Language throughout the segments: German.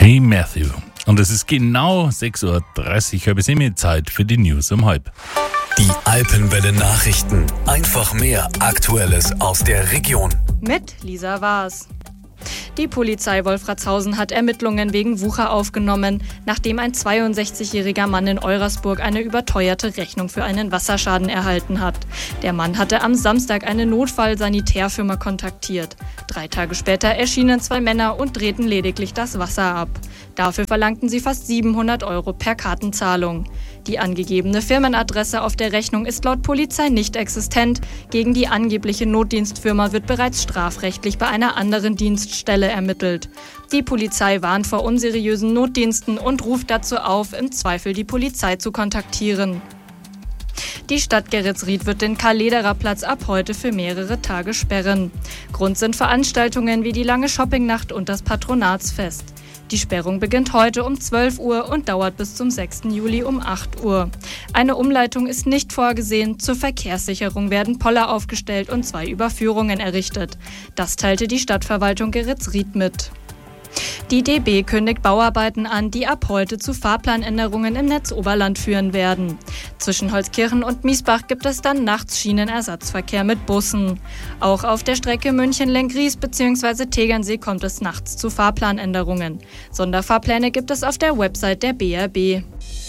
Hey Matthew. Und es ist genau 6.30 Uhr, halbe Zeit für die News um halb. Die Alpenwelle Nachrichten. Einfach mehr Aktuelles aus der Region. Mit Lisa Waas. Die Polizei Wolfratshausen hat Ermittlungen wegen Wucher aufgenommen, nachdem ein 62-jähriger Mann in Eurasburg eine überteuerte Rechnung für einen Wasserschaden erhalten hat. Der Mann hatte am Samstag eine Notfall-Sanitärfirma kontaktiert. 3 Tage später erschienen 2 Männer und drehten lediglich das Wasser ab. Dafür verlangten sie fast 700 € per Kartenzahlung. Die angegebene Firmenadresse auf der Rechnung ist laut Polizei nicht existent. Gegen die angebliche Notdienstfirma wird bereits strafrechtlich bei einer anderen Dienststelle ermittelt. Die Polizei warnt vor unseriösen Notdiensten und ruft dazu auf, im Zweifel die Polizei zu kontaktieren. Die Stadt Geretsried wird den Karl-Lederer-Platz ab heute für mehrere Tage sperren. Grund sind Veranstaltungen wie die lange Shoppingnacht und das Patronatsfest. Die Sperrung beginnt heute um 12 Uhr und dauert bis zum 6. Juli um 8 Uhr. Eine Umleitung ist nicht vorgesehen. Zur Verkehrssicherung werden Poller aufgestellt und 2 Überführungen errichtet. Das teilte die Stadtverwaltung Geretsried mit. Die DB kündigt Bauarbeiten an, die ab heute zu Fahrplanänderungen im Netzoberland führen werden. Zwischen Holzkirchen und Miesbach gibt es dann nachts Schienenersatzverkehr mit Bussen. Auch auf der Strecke München-Lenggries bzw. Tegernsee kommt es nachts zu Fahrplanänderungen. Sonderfahrpläne gibt es auf der Website der BRB.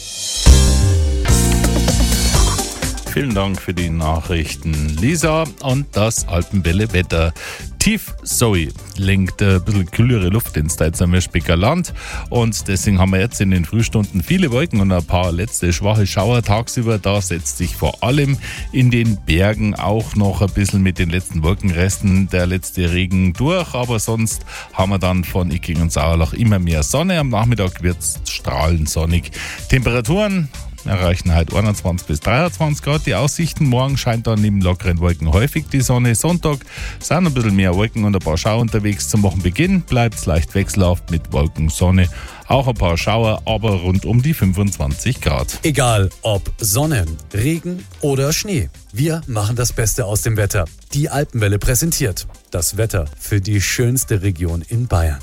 Vielen Dank für die Nachrichten, Lisa. Und das Alpenwelle-Wetter. Tief Zoe lenkt ein bisschen kühlere Luft ins Steitzer-Mirschbecker Land und deswegen haben wir jetzt in den Frühstunden viele Wolken und ein paar letzte schwache Schauer tagsüber. Da setzt sich vor allem in den Bergen auch noch ein bisschen mit den letzten Wolkenresten der letzte Regen durch, aber sonst haben wir dann von Icking und Sauerlach immer mehr Sonne. Am Nachmittag wird es strahlend sonnig. Temperaturen erreichen heute 21 bis 23 Grad. Die Aussichten: morgen scheint dann neben lockeren Wolken häufig die Sonne. Sonntag sind ein bisschen mehr Wolken und ein paar Schauer unterwegs. Zum Wochenbeginn bleibt es leicht wechselhaft mit Wolken, Sonne. Auch ein paar Schauer, aber rund um die 25 Grad. Egal ob Sonne, Regen oder Schnee. Wir machen das Beste aus dem Wetter. Die Alpenwelle präsentiert das Wetter für die schönste Region in Bayern.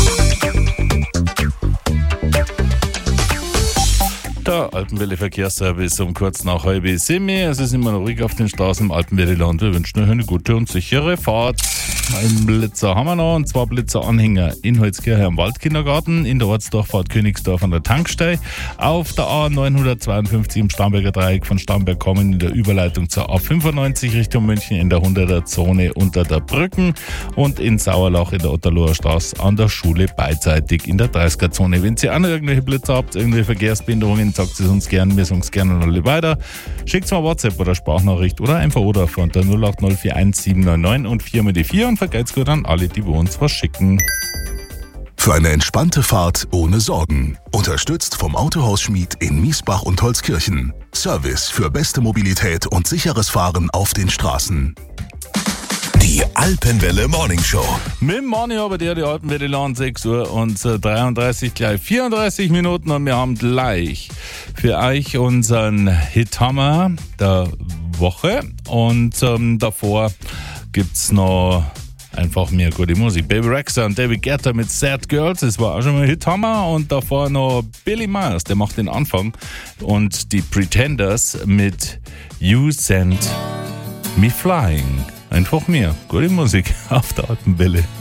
Der Alpenwelle-Verkehrsservice um kurz nach 6:30. Es ist immer noch ruhig auf den Straßen im Alpenwelle-Land. Wir wünschen euch eine gute und sichere Fahrt. Einen Blitzer haben wir noch, und zwar Blitzer-Anhänger in Holzkirche am Waldkindergarten, in der Ortsdurchfahrt Königsdorf an der Tankstelle, auf der A952 im Starnberger Dreieck von Starnberg kommen in der Überleitung zur A95 Richtung München in der 100er Zone unter der Brücken und in Sauerlach in der Otterloher Straße an der Schule beidseitig in der 30er Zone. Wenn ihr auch noch irgendwelche Blitzer habt, irgendwelche Verkehrsbehinderungen, sagt es uns gerne, wir sagen es gerne an alle weiter. Schickt mal WhatsApp oder Sprachnachricht oder einfach von der 08041 799 und 4 mit die 4 und vergeht's gut an alle, die uns was schicken. Für eine entspannte Fahrt ohne Sorgen. Unterstützt vom Autohaus Schmied in Miesbach und Holzkirchen. Service für beste Mobilität und sicheres Fahren auf den Straßen. Die Alpenwelle Morning Show. Mit dem Money aber die Alpenwelle Land 6 Uhr und 33, gleich 34 Minuten und wir haben gleich für euch unseren Hithammer der Woche und davor gibt's noch einfach mehr gute Musik. Baby Rexha und David Guetta mit Sad Girls, das war auch schon mal Hithammer, und davor noch Billy Myers, der macht den Anfang, und die Pretenders mit You Sent Me Flying. Einfach mehr gute Musik auf der Alpenwelle.